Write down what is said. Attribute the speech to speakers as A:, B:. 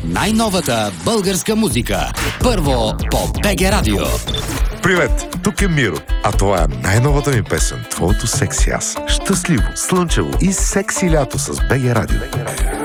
A: най-новата българска музика. Първо по БГ Радио.
B: Привет, тук е Миро, а това е най-новата ми песен, твоето секси аз. Щастливо, слънчево и секси лято с БГ Радио.